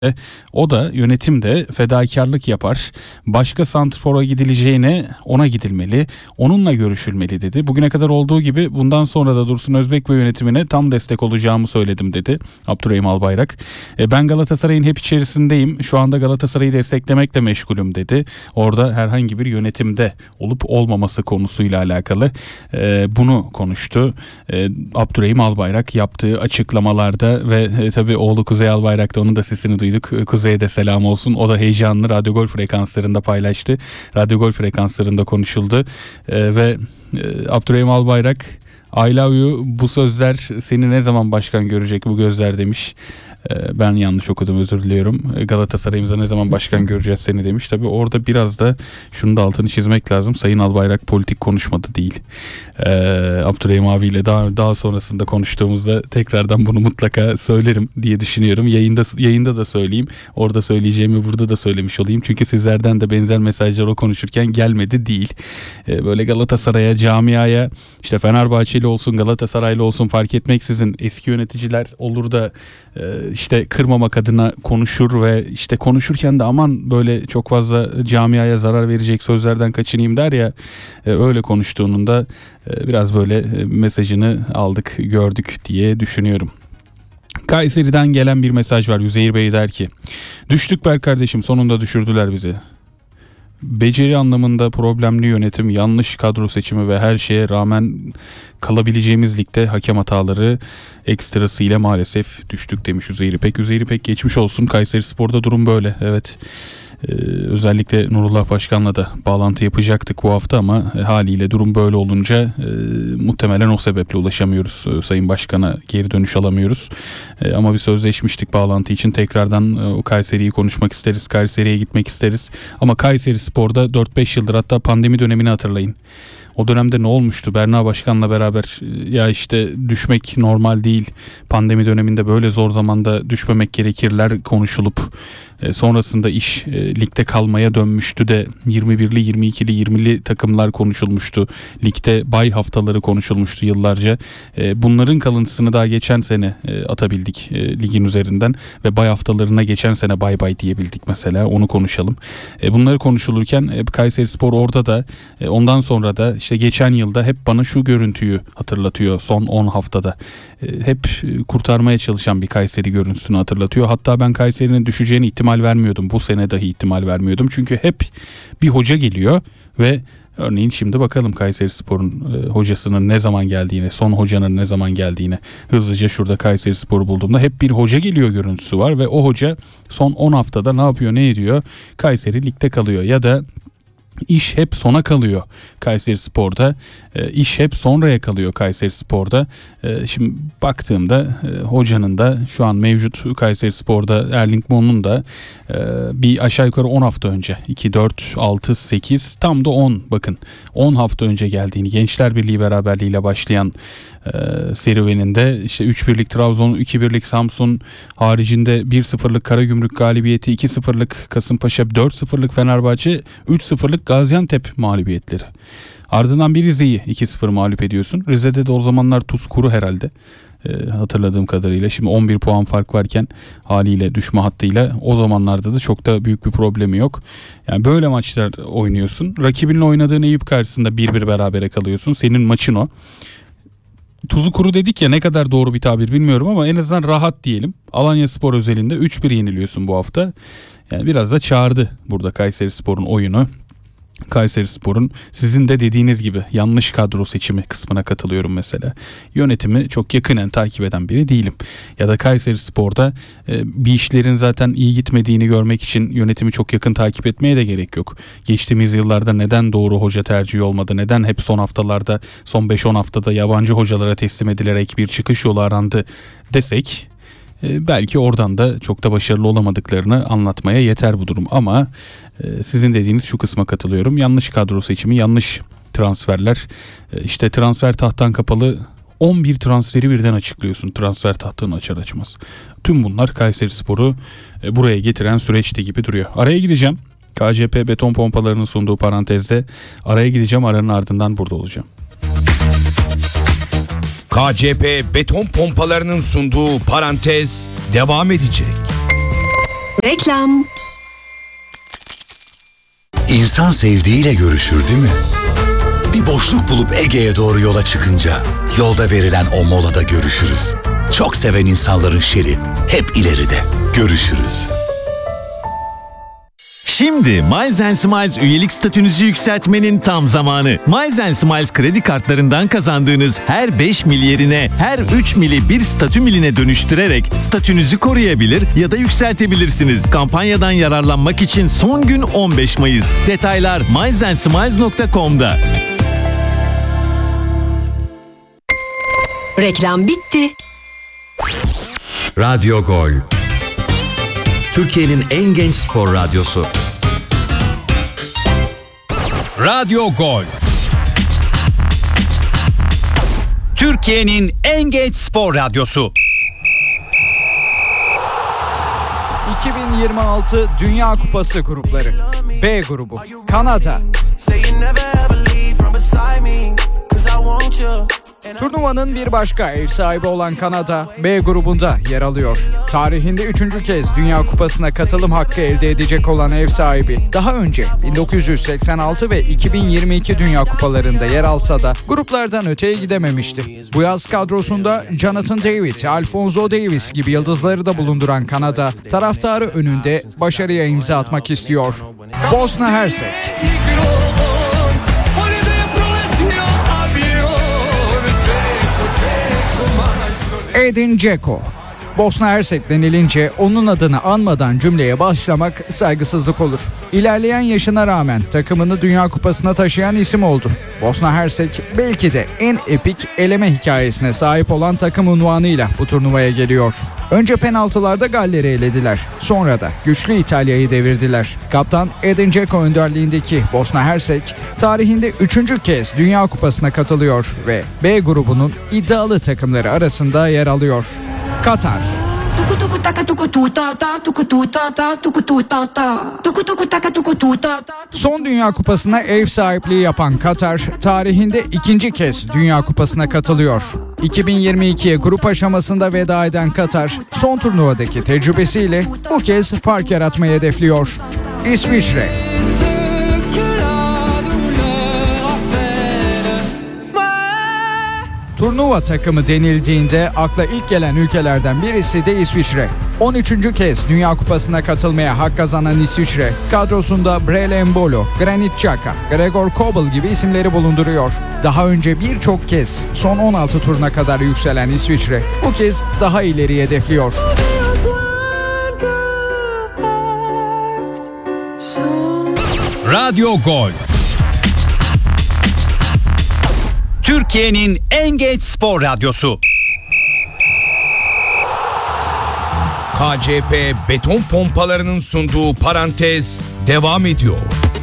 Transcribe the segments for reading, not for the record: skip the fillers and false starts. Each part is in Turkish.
O da yönetim de fedakarlık yapar. Başka santrfora gidileceğine ona gidilmeli. Onunla görüşülmeli dedi. Bugüne kadar olduğu gibi bundan sonra da Dursun Özbek ve yönetimine tam destek olacağımı söyledim dedi Abdurrahim Albayrak. Ben Galatasaray'ın hep içerisindeyim. Şu anda Galatasaray'ı desteklemekle meşgulüm dedi. Orada herhangi bir yönetimde olup olmaması konusuyla alakalı bunu konuştu. Abdurrahim Albayrak yaptığı açıklamalarda ve tabii oğlu Kuzey Albayrak da onun da sesini duyduk. Kuzey'e de selam olsun. O da heyecanını Radyo Gol frekanslarında paylaştı. Radyo Gol frekanslarında konuşuldu. Ve Abdurrahim Albayrak, I love you, bu sözler seni ne zaman başkan görecek bu gözler demiş. Ben yanlış okudum, özür diliyorum. Galatasaray'ımıza ne zaman başkan göreceğiz seni demiş. Tabii orada biraz da şunu da altını çizmek lazım. Sayın Albayrak politik konuşmadı değil. Abdurrahim abiyle daha sonrasında konuştuğumuzda tekrardan bunu mutlaka söylerim diye düşünüyorum. Yayında da söyleyeyim. Orada söyleyeceğimi burada da söylemiş olayım. Çünkü sizlerden de benzer mesajlar o konuşurken gelmedi değil. Böyle Galatasaray'a, camiaya, işte Fenerbahçeli olsun, Galatasaraylı olsun fark etmeksizin eski yöneticiler olur da işte kırmamak adına konuşur ve işte konuşurken de aman böyle çok fazla camiaya zarar verecek sözlerden kaçınayım der ya, öyle konuştuğunun da biraz böyle mesajını aldık, gördük diye düşünüyorum. Kayseri'den gelen bir mesaj var. Üzeyir Bey der ki: düştük Berk kardeşim, sonunda düşürdüler bizi. Beceri anlamında problemli yönetim, yanlış kadro seçimi ve her şeye rağmen kalabileceğimiz ligde hakem hataları ekstrasıyla maalesef düştük demiş Üzeyir İpek. Üzeyir İpek geçmiş olsun. Kayserispor'da durum böyle. Evet. Özellikle Nurullah Başkan'la da bağlantı yapacaktık bu hafta ama haliyle durum böyle olunca muhtemelen o sebeple ulaşamıyoruz. Sayın Başkan'a geri dönüş alamıyoruz. Ama bir sözleşmiştik bağlantı için. Tekrardan o Kayseri'yi konuşmak isteriz. Kayseri'ye gitmek isteriz. Ama Kayserispor'da 4-5 yıldır, hatta pandemi dönemini hatırlayın. O dönemde ne olmuştu? Berna Başkan'la beraber ya işte düşmek normal değil, pandemi döneminde böyle zor zamanda düşmemek gerekirler konuşulup sonrasında iş ligde kalmaya dönmüştü de 21'li, 22'li, 20'li takımlar konuşulmuştu. Ligde bay haftaları konuşulmuştu yıllarca. Bunların kalıntısını daha geçen sene atabildik ligin üzerinden ve bay haftalarına geçen sene bay bay diyebildik mesela, onu konuşalım. Bunları konuşulurken Kayserispor orada da ondan sonra da işte geçen yılda hep bana şu görüntüyü hatırlatıyor son 10 haftada. Hep kurtarmaya çalışan bir Kayseri görüntüsünü hatırlatıyor. Hatta ben Kayseri'nin düşeceğine ihtimal vermiyordum. Bu sene dahi ihtimal vermiyordum. Çünkü hep bir hoca geliyor ve örneğin şimdi bakalım Kayserispor'un hocasının ne zaman geldiğine, son hocanın ne zaman geldiğine. Hızlıca şurada Kayserispor'u bulduğumda hep bir hoca geliyor görüntüsü var ve o hoca son 10 haftada ne yapıyor, ne ediyor? Kayseri ligde kalıyor ya da İş hep sona kalıyor Kayserispor'da. İş hep sonraya kalıyor Kayserispor'da. Şimdi baktığımda hocanın da şu an mevcut Kayserispor'da Erling Moon'un da bir aşağı yukarı 10 hafta önce 2, 4, 6, 8 tam da 10 bakın 10 hafta önce geldiğini, Gençler Birliği beraberliğiyle başlayan serüveninde işte 3-1'lik Trabzon, 2-1'lik Samsun haricinde 1-0'lık Karagümrük galibiyeti, 2-0'lık Kasımpaşa, 4-0'lık Fenerbahçe, 3-0'lık Gaziantep mağlubiyetleri. Ardından bir Rize'yi 2-0 mağlup ediyorsun. Rize'de de o zamanlar tuz kuru herhalde. Hatırladığım kadarıyla. Şimdi 11 puan fark varken haliyle düşme hattıyla o zamanlarda da çok da büyük bir problemi yok. Yani böyle maçlar oynuyorsun. Rakibinle oynadığın Eyüp karşısında 1-1 berabere kalıyorsun. Senin maçın o. Tuzu kuru dedik ya, ne kadar doğru bir tabir bilmiyorum ama en azından rahat diyelim. Alanyaspor özelinde 3-1 yeniliyorsun bu hafta. Yani biraz da çağırdı burada Kayserispor'un oyunu. Kayserispor'un sizin de dediğiniz gibi yanlış kadro seçimi kısmına katılıyorum mesela. Yönetimi çok yakinen takip eden biri değilim. Ya da Kayserispor'da bir işlerin zaten iyi gitmediğini görmek için yönetimi çok yakın takip etmeye de gerek yok. Geçtiğimiz yıllarda neden doğru hoca tercihi olmadı? Neden hep son haftalarda, son 5-10 haftada yabancı hocalara teslim edilerek bir çıkış yolu arandı desek, belki oradan da çok da başarılı olamadıklarını anlatmaya yeter bu durum. Ama sizin dediğiniz şu kısma katılıyorum. Yanlış kadro seçimi, yanlış transferler. İşte transfer tahtan kapalı 11 transferi birden açıklıyorsun. Transfer tahtını açar açmaz. Tüm bunlar Kayserispor'u buraya getiren süreçte gibi duruyor. Araya gideceğim. KCP beton pompalarının sunduğu parantezde araya gideceğim. Aranın ardından burada olacağım. KCP beton pompalarının sunduğu parantez devam edecek. Reklam. İnsan sevdiğiyle görüşür değil mi? Bir boşluk bulup Ege'ye doğru yola çıkınca yolda verilen o molada görüşürüz. Çok seven insanların şeri hep ileride. Görüşürüz. Şimdi Miles & Smiles üyelik statünüzü yükseltmenin tam zamanı. Miles & Smiles kredi kartlarından kazandığınız her 5 mil yerine her 3 mili bir statü miline dönüştürerek statünüzü koruyabilir ya da yükseltebilirsiniz. Kampanyadan yararlanmak için son gün 15 Mayıs. Detaylar milesandsmiles.com'da. Reklam bitti. Radyo Gol, Türkiye'nin en genç spor radyosu. Radyo Gol, Türkiye'nin en genç spor radyosu. 2026 Dünya Kupası grupları. B grubu. Kanada. Turnuvanın bir başka ev sahibi olan Kanada, B grubunda yer alıyor. Tarihinde 3. kez Dünya Kupası'na katılım hakkı elde edecek olan ev sahibi, daha önce 1986 ve 2022 Dünya Kupalarında yer alsa da gruplardan öteye gidememişti. Bu yaz kadrosunda Jonathan David, Alphonso Davies gibi yıldızları da bulunduran Kanada, taraftarı önünde başarıya imza atmak istiyor. Bosna Hersek. Edin Dzeko. Bosna Hersek denilince onun adını anmadan cümleye başlamak saygısızlık olur. İlerleyen yaşına rağmen takımını Dünya Kupası'na taşıyan isim oldu. Bosna Hersek belki de en epik eleme hikayesine sahip olan takım unvanıyla bu turnuvaya geliyor. Önce penaltılarda Galler'i elediler. Sonra da güçlü İtalya'yı devirdiler. Kaptan Edin Dzeko önderliğindeki Bosna Hersek tarihinde 3. kez Dünya Kupası'na katılıyor ve B grubunun iddialı takımları arasında yer alıyor. Katar. Son Dünya Kupası'na ev sahipliği yapan Katar, tarihinde 2. kez Dünya Kupası'na katılıyor. 2022'ye grup aşamasında veda eden Katar, son turnuvadaki tecrübesiyle bu kez fark yaratmayı hedefliyor. İsviçre. Turnuva takımı denildiğinde akla ilk gelen ülkelerden birisi de İsviçre. 13. kez Dünya Kupası'na katılmaya hak kazanan İsviçre, kadrosunda Brele Embolo, Granit Xhaka, Gregor Kobel gibi isimleri bulunduruyor. Daha önce birçok kez son 16 turuna kadar yükselen İsviçre, bu kez daha ileri hedefliyor. Radyo Gol, Türkiye'nin en genç spor radyosu. KCP beton pompalarının sunduğu parantez devam ediyor.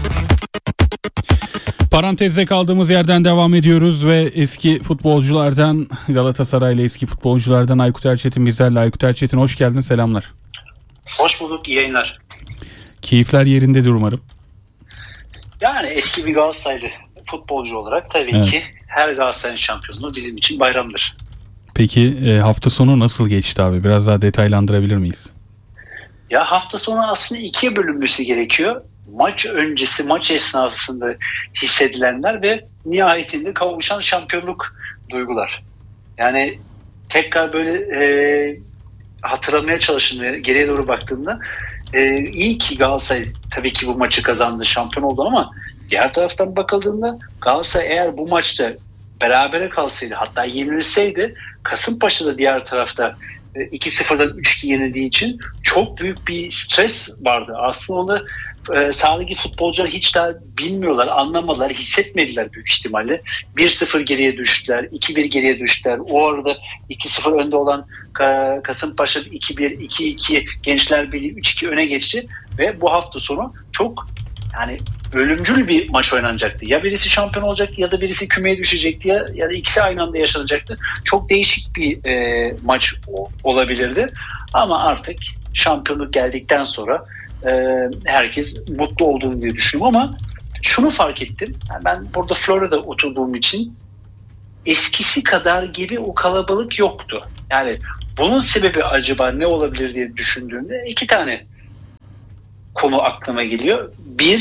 Parantezde kaldığımız yerden devam ediyoruz ve eski futbolculardan, Galatasaraylı eski futbolculardan Aykut Erçetin bizlerle. Aykut Erçetin, hoş geldin, selamlar. Hoş bulduk, iyi yayınlar. Keyifler yerindedir umarım. Yani eski bir Galatasaraylı futbolcu olarak tabii ki her Galatasaray'ın şampiyonluğu bizim için bayramdır. Peki hafta sonu nasıl geçti abi? Biraz daha detaylandırabilir miyiz? Ya hafta sonu aslında ikiye bölünmesi gerekiyor. Maç öncesi, maç esnasında hissedilenler ve nihayetinde kavuşan şampiyonluk duygular. Yani tekrar böyle hatırlamaya çalıştığımda, geriye doğru baktığımda iyi ki Galatasaray tabii ki bu maçı kazandı, şampiyon oldu ama diğer taraftan bakıldığında Galatasaray eğer bu maçta berabere kalsaydı, hatta yenilseydi, Kasımpaşa'da diğer tarafta 2-0'dan 3-2 yenildiği için çok büyük bir stres vardı. Aslında onu sahadaki futbolcular hiç daha bilmiyorlar, anlamadılar, hissetmediler büyük ihtimalle. 1-0 geriye düştüler, 2-1 geriye düştüler. O arada 2-0 önde olan Kasımpaşa 2-1, 2-2, Gençler Birliği 3-2 öne geçti ve bu hafta sonu çok yani ölümcül bir maç oynanacaktı. Ya birisi şampiyon olacaktı ya da birisi kümeye düşecekti ya da ikisi aynı anda yaşanacaktı. Çok değişik bir maç olabilirdi. Ama artık şampiyonluk geldikten sonra herkes mutlu olduğunu diye düşünüyorum ama şunu fark ettim. Yani ben burada Florya'da oturduğum için eskisi kadar gibi o kalabalık yoktu. Yani bunun sebebi acaba ne olabilir diye düşündüğümde iki tane konu aklıma geliyor.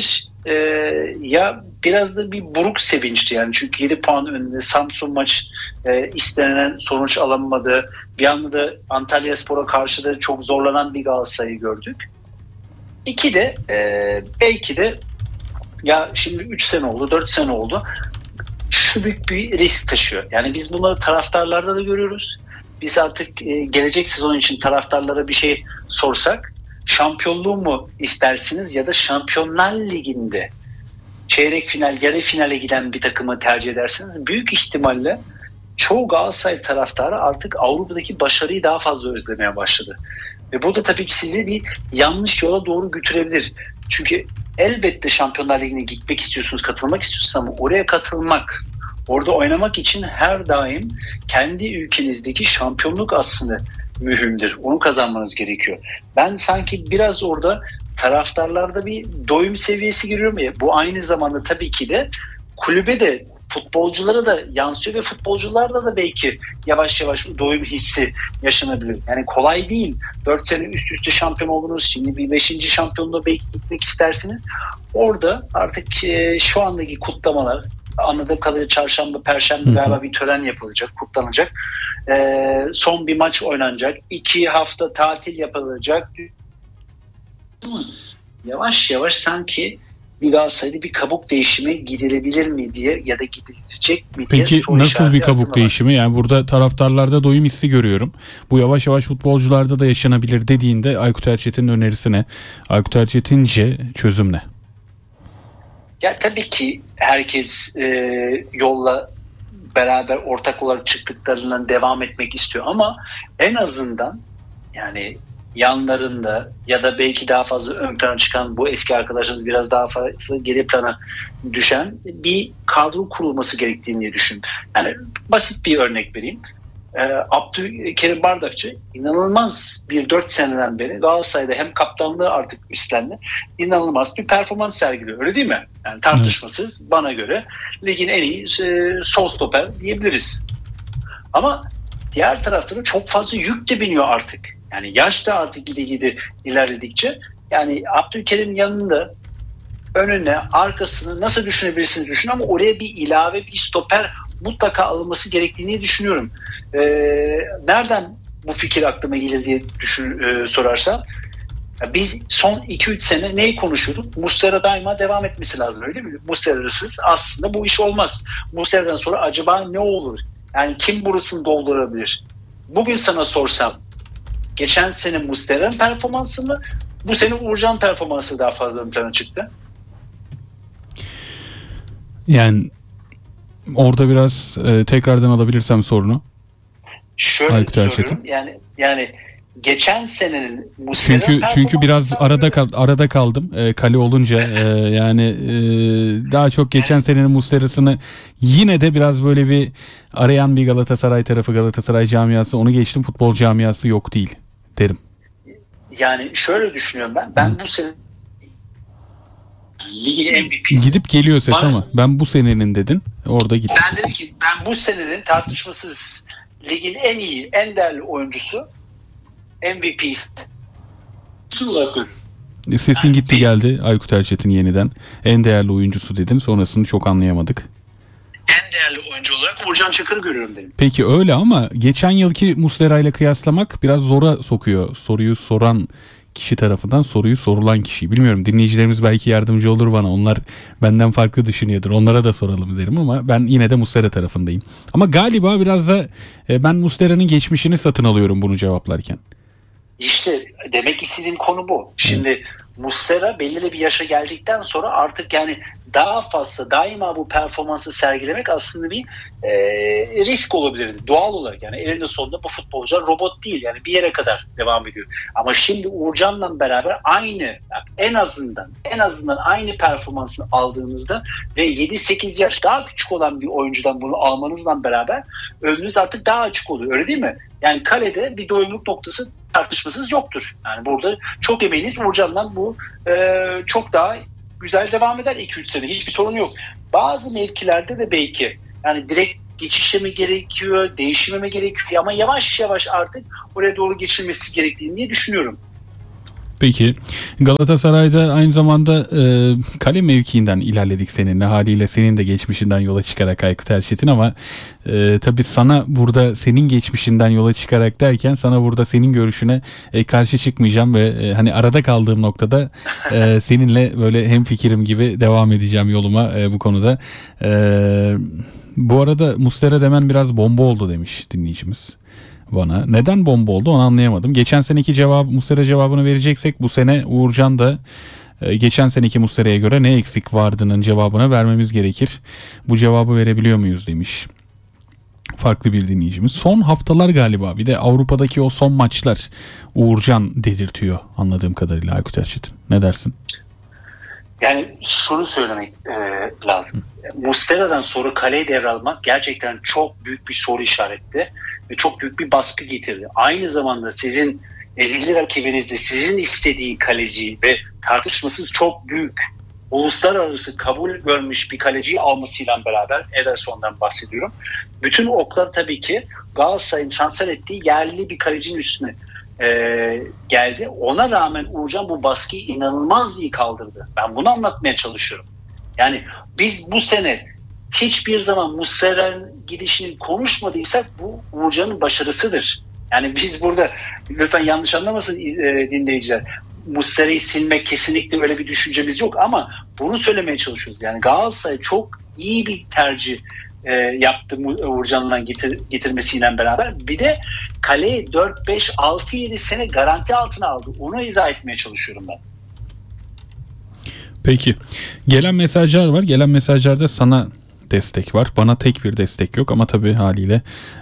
Ya biraz da bir buruk sevinçti yani. Çünkü 7 puan önünde Samsun maç istenilen sonuç alınmadı. Bir anda da Antalyaspor'a karşı da çok zorlanan bir Galatasaray'ı gördük. İki de belki de ya şimdi 3 sene oldu, 4 sene oldu. Şu büyük bir risk taşıyor. Yani biz bunları taraftarlarda da görüyoruz. Biz artık gelecek sezon için taraftarlara bir şey sorsak, şampiyonluğu mu istersiniz ya da Şampiyonlar Ligi'nde çeyrek final, yarı finale giden bir takımı tercih edersiniz? Büyük ihtimalle çoğu Galatasaray taraftarı artık Avrupa'daki başarıyı daha fazla özlemeye başladı. Ve bu da tabii ki sizi bir yanlış yola doğru götürebilir. Çünkü elbette Şampiyonlar Ligi'ne gitmek istiyorsunuz, katılmak istiyorsunuz ama oraya katılmak, orada oynamak için her daim kendi ülkenizdeki şampiyonluk aslında mühimdir. Onu kazanmanız gerekiyor. Ben sanki biraz orada taraftarlarda bir doyum seviyesi görüyorum ya. Bu aynı zamanda tabii ki de kulübe de futbolculara da yansıyor ve futbolcularda da belki yavaş yavaş doyum hissi yaşanabilir. Yani kolay değil. 4 sene üst üste şampiyon oldunuz. Şimdi bir 5. şampiyonluğa belki gitmek istersiniz. Orada artık şu andaki kutlamalar, anladığım kadarıyla çarşamba, perşembe galiba bir tören yapılacak, kutlanacak. Son bir maç oynanacak. 2 hafta tatil yapılacak. Yavaş yavaş sanki bir Galatasaray'da bir kabuk değişimi gidilebilir mi diye ya da gidilecek mi diye. Peki nasıl bir kabuk değişimi? Yani burada taraftarlarda doyum hissi görüyorum. Bu yavaş yavaş futbolcularda da yaşanabilir dediğinde Aykut Erçetin'in önerisine, Aykut Erçetin'ce çözüm ne? Ya tabii ki herkes yolla beraber ortak olarak çıktıklarından devam etmek istiyor ama en azından yani yanlarında ya da belki daha fazla ön plana çıkan bu eski arkadaşlarımız biraz daha fazla geri plana düşen bir kadro kurulması gerektiğini diye düşün. Yani basit bir örnek vereyim. Abdülkerim Bardakçı inanılmaz bir 4 seneden beri Galatasaray'da hem kaptanlığı artık üstlendi. İnanılmaz bir performans sergiliyor. Öyle değil mi? Yani tartışmasız bana göre ligin en iyi sol stoper diyebiliriz. Ama diğer tarafta da çok fazla yük de biniyor artık. Yani yaş da artık gide ilerledikçe yani Abdülkerim'in yanında önüne, arkasını nasıl düşünebilirsiniz düşün ama oraya bir ilave bir stoper mutlaka alınması gerektiğini düşünüyorum. Nereden bu fikir aklıma gelir diye sorarsa biz son 2-3 sene neyi konuşuyorduk? Muslera daima devam etmesi lazım öyle mi? Muslera'sız aslında bu iş olmaz. Muslera'dan sonra acaba ne olur? Yani kim burasını doldurabilir? Bugün sana sorsam geçen sene Muslera'nın performansı mı? Bu sene Uğurcan performansı daha fazla ön plana çıktı. Yani orada biraz tekrardan alabilirsem sorunu. Şöyle soruyorum. Yani geçen senenin Muslera'nın çünkü biraz arada kaldım. Kale olunca yani daha çok geçen senenin Muslera'sını yine de biraz böyle bir arayan bir Galatasaray tarafı, Galatasaray camiası, onu geçtim, futbol camiası yok değil derim. Yani şöyle düşünüyorum ben. Ben bu sene ligin MVP'si. Gidip geliyor ses ama ben bu senenin dedin. Orada gitti. Ben dedim ki ben bu senenin tartışmasız ligin en iyi, en değerli oyuncusu MVP olarak görüyorum. Sesin gitti geldi Aykut Erçetin yeniden. En değerli oyuncusu dedin. Sonrasını çok anlayamadık. En değerli oyuncu olarak Uğurcan Çakır'ı görüyorum dedim. Peki öyle ama geçen yılki Muslera ile kıyaslamak biraz zora sokuyor. Soruyu soran kişi tarafından soruyu sorulan kişi. Bilmiyorum, dinleyicilerimiz belki yardımcı olur bana. Onlar benden farklı düşünüyordur. Onlara da soralım derim ama ben yine de Muslera tarafındayım. Ama galiba biraz da ben Muslera'nın geçmişini satın alıyorum bunu cevaplarken. İşte demek istediğim konu bu. Şimdi Muslera belirli bir yaşa geldikten sonra artık yani daha fazla daima bu performansı sergilemek aslında bir risk olabilirdi. Doğal olarak yani elinde sonunda bu futbolcular robot değil. Yani bir yere kadar devam ediyor. Ama şimdi Uğurcan'la beraber aynı en azından aynı performansı aldığınızda ve 7-8 yaş daha küçük olan bir oyuncudan bunu almanızla beraber önünüz artık daha açık oluyor. Öyle değil mi? Yani kalede bir doyumluk noktası tartışmasız yoktur. Yani burada çok eminiz Uğurcan'dan bu çok daha güzel devam eder 2-3 sene. Hiçbir sorun yok. Bazı mevkilerde de belki yani direkt geçişme gerekiyor, değişmeme gerekiyor ama yavaş yavaş artık oraya doğru geçilmesi gerektiğini diye düşünüyorum. Peki Galatasaray'da aynı zamanda kale mevkiinden ilerledik seninle, haliyle senin de geçmişinden yola çıkarak Aykut Erçetin, ama tabii sana burada senin geçmişinden yola çıkarak derken sana burada senin görüşüne karşı çıkmayacağım ve hani arada kaldığım noktada seninle böyle hemfikirim gibi devam edeceğim yoluma bu konuda. Bu arada Muslera demen biraz bomba oldu demiş dinleyicimiz bana. Neden bomba oldu onu anlayamadım. Geçen seneki Muslera cevabını vereceksek bu sene Uğurcan da geçen seneki Muslera'ya göre ne eksik vardının cevabını vermemiz gerekir. Bu cevabı verebiliyor muyuz demiş farklı bir dinleyicimiz. Son haftalar galiba, bir de Avrupa'daki o son maçlar Uğurcan dedirtiyor anladığım kadarıyla Aykut Erçetin. Ne dersin? Yani şunu söylemek lazım. Muslera'dan sonra kaleyi devralmak gerçekten çok büyük bir soru işaretti ve çok büyük bir baskı getirdi. Aynı zamanda sizin ezeli rakibinizde sizin istediği kaleci ve tartışmasız çok büyük uluslararası kabul görmüş bir kaleciyi almasıyla beraber, Ederson'dan bahsediyorum. Bütün oklar tabii ki Galatasaray'ın transfer ettiği yerli bir kalecinin üstüne geldi. Ona rağmen Uğurcan bu baskıyı inanılmaz iyi kaldırdı. Ben bunu anlatmaya çalışıyorum. Yani biz bu sene hiçbir zaman Muslera'nın gidişini konuşmadıysak bu Uğurcan'ın başarısıdır. Yani biz burada, lütfen yanlış anlamasın dinleyiciler, Muslera'yı silmek kesinlikle öyle bir düşüncemiz yok ama bunu söylemeye çalışıyoruz. Yani Galatasaray çok iyi bir tercih yaptı Uğurcan'la getirmesiyle beraber. Bir de kaleyi 4, 5, 6, 7 sene garanti altına aldı. Onu izah etmeye çalışıyorum ben. Peki. Gelen mesajlar var. Gelen mesajlarda sana destek var. Bana tek bir destek yok ama tabii haliyle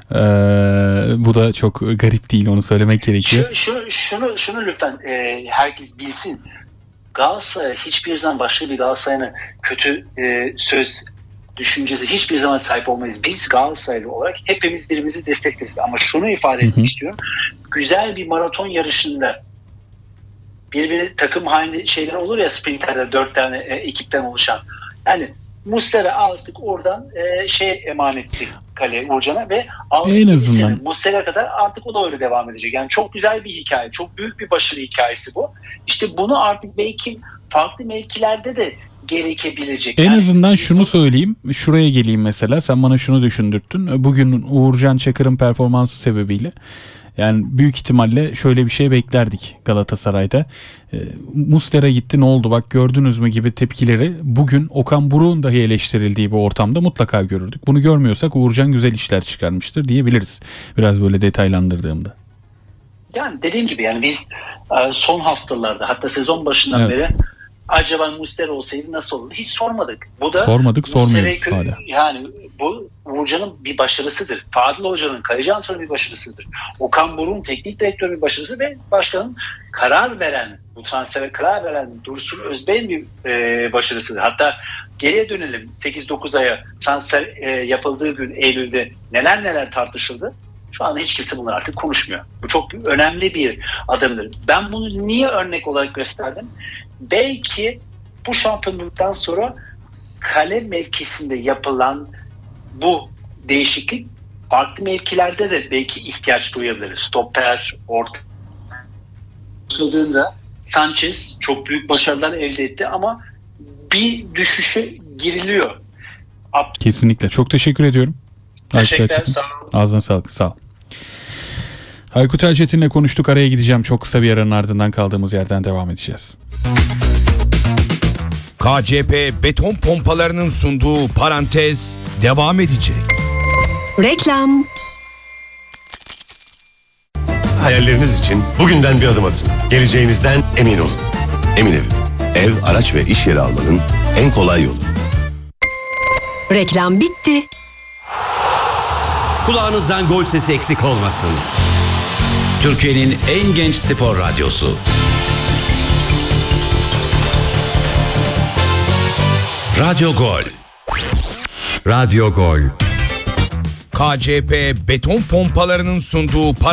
bu da çok garip değil, onu söylemek gerekiyor. Şunu lütfen herkes bilsin. Galatasaray hiçbir zaman başka bir Galatasaray'ın kötü söz düşüncesi hiçbir zaman sahip olmayız. Biz Galatasaraylı olarak hepimiz birbirimizi destekleriz. Ama şunu ifade etmek istiyorum. Güzel bir maraton yarışında birbirine takım halinde şeyler olur ya, sprinterler 4 tane ekipten oluşan. Yani Muslera artık oradan emanetti kaleye Uğurcan'a ve en azından Muslera kadar artık o da öyle devam edecek. Yani çok güzel bir hikaye. Çok büyük bir başarı hikayesi bu. İşte bunu artık belki farklı mevkilerde de gerekebilecek. En azından şunu söyleyeyim. Şuraya geleyim mesela. Sen bana şunu düşündürttün. Bugün Uğurcan Çakır'ın performansı sebebiyle yani büyük ihtimalle şöyle bir şey beklerdik Galatasaray'da. Muslera gitti, ne oldu bak gördünüz mü gibi tepkileri bugün Okan Buruk'un dahi eleştirildiği bir ortamda mutlaka görürdük. Bunu görmüyorsak Uğurcan güzel işler çıkarmıştır diyebiliriz. Biraz böyle detaylandırdığımda. Yani dediğim gibi yani biz son haftalarda, hatta sezon başından beri acaba Muslera olsaydı nasıl olurdu? Hiç sormadık. Bu da sormuyoruz hala. Yani bu Uğurcan'ın bir başarısıdır. Fadıl Hoca'nın kaleci antrenörü bir başarısıdır. Okan Buruk'un teknik direktörü bir başarısı ve başkanın bu transfere karar veren Dursun Özbey'in bir başarısıdır. Hatta geriye dönelim 8-9 aya, transfer yapıldığı gün Eylül'de neler tartışıldı. Şu anda hiç kimse bunları artık konuşmuyor. Bu çok önemli bir adımdır. Ben bunu niye örnek olarak gösterdim? Belki bu şampiyonluktan sonra kale mevkisinde yapılan bu değişiklik farklı mevkilerde de belki ihtiyaç duyabilir. Stoper, orta bakıldığında Sanchez çok büyük başarılar elde etti ama bir düşüşe giriliyor. Kesinlikle. Çok teşekkür ediyorum. Teşekkürler. Sağ olun. Ağzına sağlık. Sağ ol. Aykut Erçetin'le konuştuk. Araya gideceğim. Çok kısa bir aranın ardından kaldığımız yerden devam edeceğiz. KCP beton pompalarının sunduğu parantez devam edecek. Reklam. Hayalleriniz için bugünden bir adım atın. Geleceğinizden emin olun. Emin Ev. Ev, araç ve iş yeri almanın en kolay yolu. Reklam bitti. Kulağınızdan gol sesi eksik olmasın. Türkiye'nin en genç spor radyosu. Radyo Gol. Radyo Gol. KCP beton pompalarının sunduğu